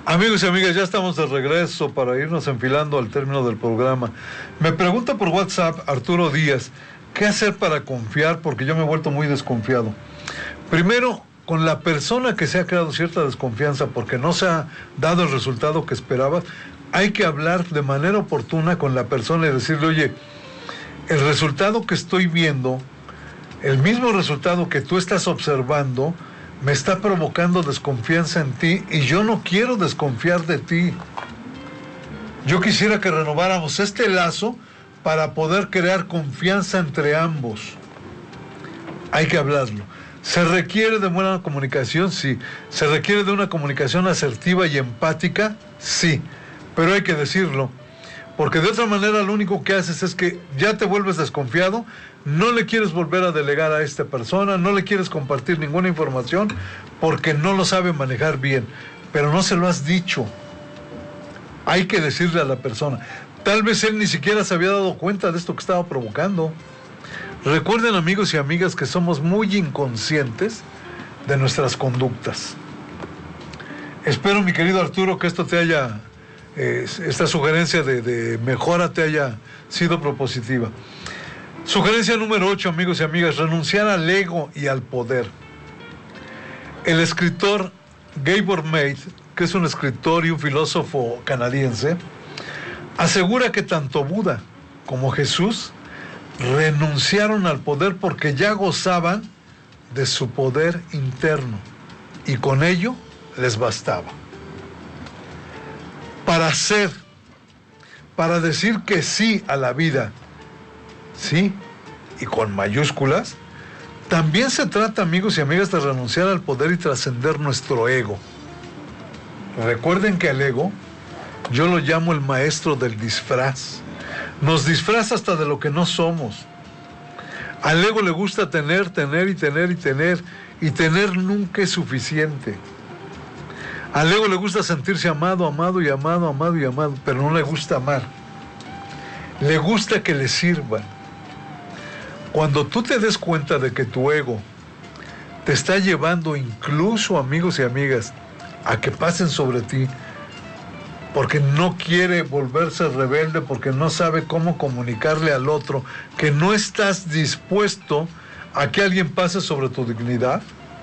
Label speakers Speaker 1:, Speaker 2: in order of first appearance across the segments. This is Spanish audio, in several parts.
Speaker 1: Amigos y amigas, ya estamos de regreso para irnos enfilando al término del programa. Me pregunta por WhatsApp Arturo Díaz, ¿qué hacer para confiar? Porque yo me he vuelto muy desconfiado. Primero, con la persona que se ha creado cierta desconfianza porque no se ha dado el resultado que esperabas, hay que hablar de manera oportuna con la persona y decirle, oye, el resultado que estoy viendo, el mismo resultado que tú estás observando, me está provocando desconfianza en ti y yo no quiero desconfiar de ti. Yo quisiera que renováramos este lazo para poder crear confianza entre ambos. Hay que hablarlo. ¿Se requiere de buena comunicación? Sí. ¿Se requiere de una comunicación asertiva y empática? Sí. Pero hay que decirlo. Porque de otra manera lo único que haces es que ya te vuelves desconfiado, no le quieres volver a delegar a esta persona, no le quieres compartir ninguna información porque no lo sabe manejar bien, pero no se lo has dicho. Hay que decirle a la persona. Tal vez él ni siquiera se había dado cuenta de esto que estaba provocando. Recuerden, amigos y amigas, que somos muy inconscientes de nuestras conductas. Espero, mi querido Arturo, que esto te haya... esta sugerencia de mejora te haya sido propositiva. Sugerencia número 8, amigos y amigas, renunciar al ego y al poder. El escritor Gabor Mate, que es un escritor y un filósofo canadiense, asegura que tanto Buda como Jesús renunciaron al poder porque ya gozaban de su poder interno y con ello les bastaba. Para ser, para decir que sí a la vida, sí, y con mayúsculas, también se trata, amigos y amigas, de renunciar al poder y trascender nuestro ego. Recuerden que el ego, yo lo llamo el maestro del disfraz. Nos disfraza hasta de lo que no somos. Al ego le gusta tener, y tener nunca es suficiente. Al ego le gusta sentirse amado, pero no le gusta amar. Le gusta que le sirvan. Cuando tú te des cuenta de que tu ego te está llevando incluso, amigos y amigas, a que pasen sobre ti, porque no quiere volverse rebelde, porque no sabe cómo comunicarle al otro, que no estás dispuesto a que alguien pase sobre tu dignidad,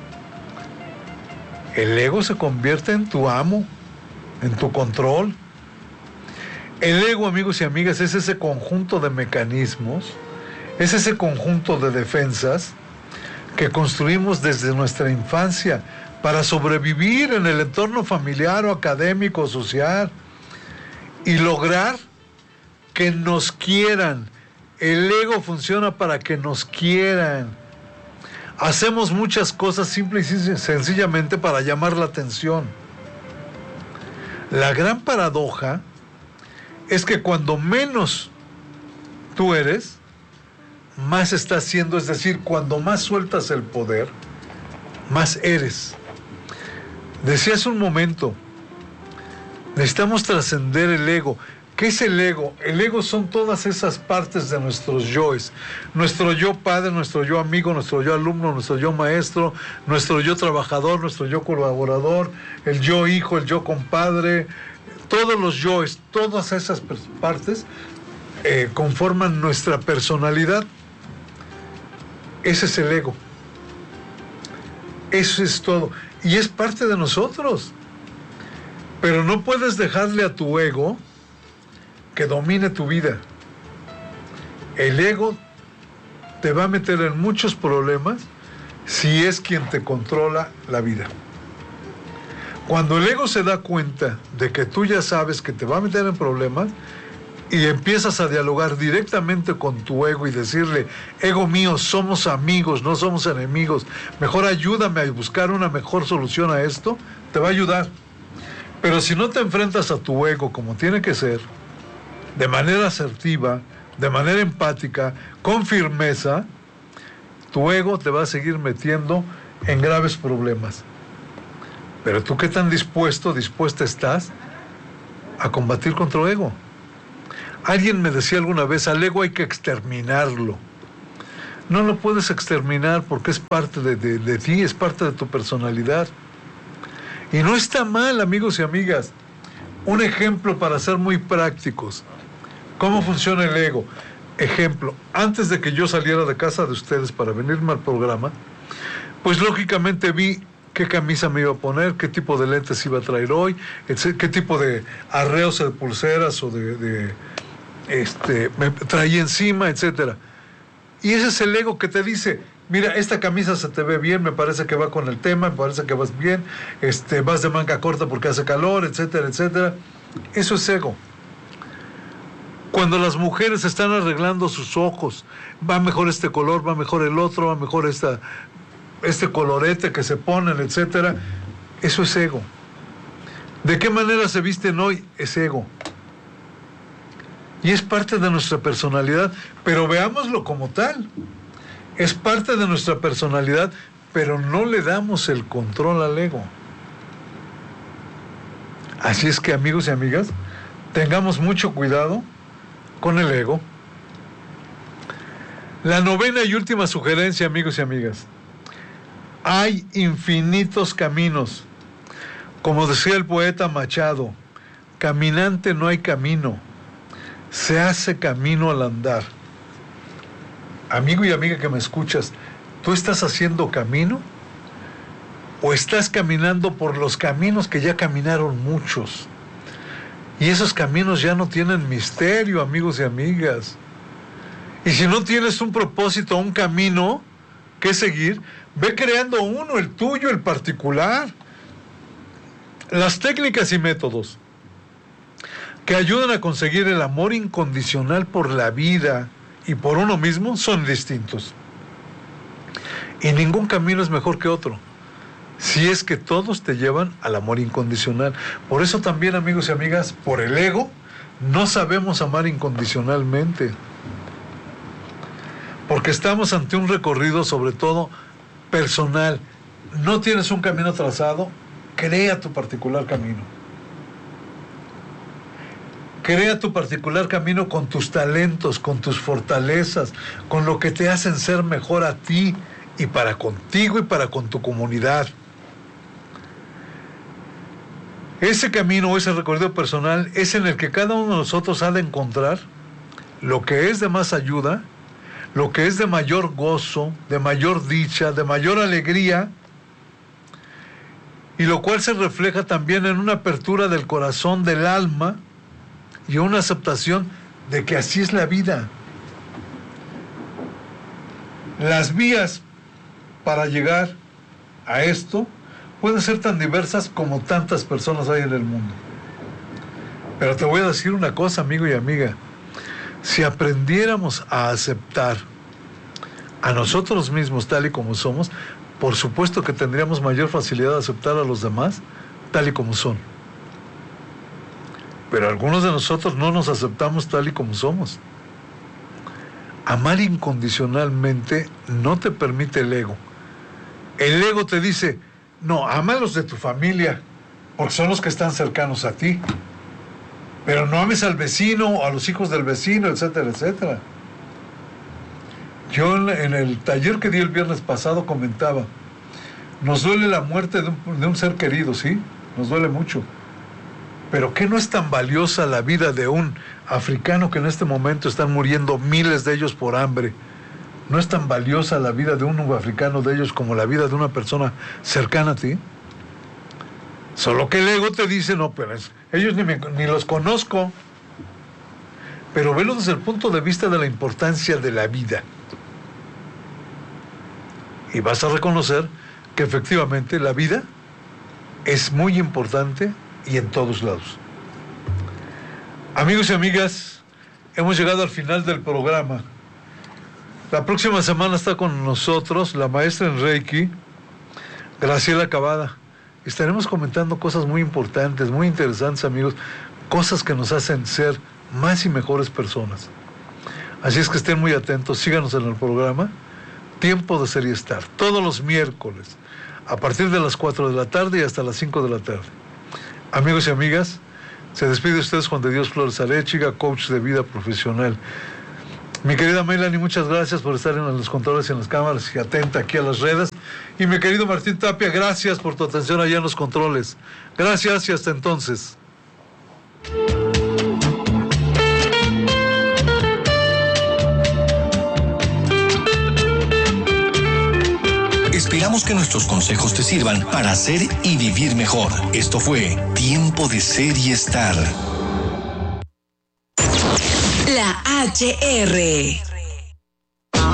Speaker 1: el ego se convierte en tu amo, en tu control. El ego, amigos y amigas, es ese conjunto de mecanismos, es ese conjunto de defensas que construimos desde nuestra infancia para sobrevivir en el entorno familiar o académico o social y lograr que nos quieran. El ego funciona para que nos quieran. Hacemos muchas cosas simple y sencillamente para llamar la atención. La gran paradoja es que cuando menos tú eres, más estás siendo, es decir, cuando más sueltas el poder, más eres. Decía hace un momento, necesitamos trascender el ego. ¿Qué es el ego? El ego son todas esas partes de nuestros yoes. Nuestro yo padre, nuestro yo amigo, nuestro yo alumno, nuestro yo maestro, nuestro yo trabajador, nuestro yo colaborador, el yo hijo, el yo compadre, todos los yoes, todas esas partes conforman nuestra personalidad. Ese es el ego. Eso es todo. Y es parte de nosotros. Pero no puedes dejarle a tu ego que domine tu vida. El ego te va a meter en muchos problemas si es quien te controla la vida. Cuando el ego se da cuenta de que tú ya sabes que te va a meter en problemas y empiezas a dialogar directamente con tu ego y decirle, ego mío, somos amigos, no somos enemigos, mejor ayúdame a buscar una mejor solución a esto, te va a ayudar. Pero si no te enfrentas a tu ego como tiene que ser, de manera asertiva, de manera empática, con firmeza, tu ego te va a seguir metiendo en graves problemas. Pero tú, ¿qué tan dispuesta estás a combatir contra tu ego? Alguien me decía alguna vez, al ego hay que exterminarlo. No lo puedes exterminar porque es parte de ti, es parte de tu personalidad. Y no está mal, amigos y amigas. Un ejemplo para ser muy prácticos. ¿Cómo funciona el ego? Ejemplo, antes de que yo saliera de casa de ustedes para venirme al programa, pues lógicamente vi qué camisa me iba a poner, qué tipo de lentes iba a traer hoy, qué tipo de arreos de pulseras o me traía encima, etcétera. Y ese es el ego que te dice, mira, esta camisa se te ve bien, me parece que va con el tema, me parece que vas bien, vas de manga corta porque hace calor, etcétera, etcétera. Eso es ego. Cuando las mujeres están arreglando sus ojos, va mejor este color, va mejor el otro, va mejor este colorete que se ponen, etcétera. Eso es ego. ¿De qué manera se visten hoy? Es ego. Y es parte de nuestra personalidad, pero veámoslo como tal. Es parte de nuestra personalidad, pero no le damos el control al ego. Así es que, amigos y amigas, tengamos mucho cuidado con el ego. La novena y última sugerencia, amigos y amigas. Hay infinitos caminos. Como decía el poeta Machado, caminante no hay camino, se hace camino al andar. Amigo y amiga que me escuchas, ¿tú estás haciendo camino? ¿O estás caminando por los caminos que ya caminaron muchos? Y esos caminos ya no tienen misterio, amigos y amigas. Y si no tienes un propósito, un camino que seguir, ve creando uno, el tuyo, el particular. Las técnicas y métodos que ayudan a conseguir el amor incondicional por la vida y por uno mismo son distintos. Y ningún camino es mejor que otro, si es que todos te llevan al amor incondicional. Por eso también, amigos y amigas, por el ego, no sabemos amar incondicionalmente. Porque estamos ante un recorrido, sobre todo, personal. No tienes un camino trazado, crea tu particular camino. Crea tu particular camino con tus talentos, con tus fortalezas, con lo que te hacen ser mejor a ti y para contigo y para con tu comunidad. Ese camino, ese recorrido personal es en el que cada uno de nosotros ha de encontrar lo que es de más ayuda, lo que es de mayor gozo, de mayor dicha, de mayor alegría, y lo cual se refleja también en una apertura del corazón, del alma, y una aceptación de que así es la vida. Las vías para llegar a esto pueden ser tan diversas como tantas personas hay en el mundo. Pero te voy a decir una cosa, amigo y amiga. Si aprendiéramos a aceptar a nosotros mismos tal y como somos, por supuesto que tendríamos mayor facilidad de aceptar a los demás tal y como son. Pero algunos de nosotros no nos aceptamos tal y como somos. Amar incondicionalmente no te permite el ego. El ego te dice, no, ama a los de tu familia, porque son los que están cercanos a ti. Pero no ames al vecino o a los hijos del vecino, etcétera, etcétera. Yo en el taller que di el viernes pasado comentaba, nos duele la muerte de un ser querido, ¿sí? Nos duele mucho. Pero ¿qué no es tan valiosa la vida de un africano que en este momento están muriendo miles de ellos por hambre? ¿No es tan valiosa la vida de un africano de ellos como la vida de una persona cercana a ti? Solo que el ego te dice, no, pero ellos ni los conozco. Pero velo desde el punto de vista de la importancia de la vida. Y vas a reconocer que efectivamente la vida es muy importante y en todos lados. Amigos y amigas, hemos llegado al final del programa. La próxima semana está con nosotros la maestra en Reiki, Graciela Cavada. Estaremos comentando cosas muy importantes, muy interesantes, amigos, cosas que nos hacen ser más y mejores personas. Así es que estén muy atentos, síganos en el programa Tiempo de Ser y Estar, todos los miércoles, a partir de las 4 de la tarde y hasta las 5 de la tarde. Amigos y amigas, se despide de ustedes Juan de Dios Flores Arechiga, coach de vida profesional. Mi querida Melanie, muchas gracias por estar en los controles y en las cámaras y atenta aquí a las redes. Y mi querido Martín Tapia, gracias por tu atención allá en los controles. Gracias y hasta entonces.
Speaker 2: Esperamos que nuestros consejos te sirvan para hacer y vivir mejor. Esto fue Tiempo de Ser y Estar.
Speaker 3: La HR.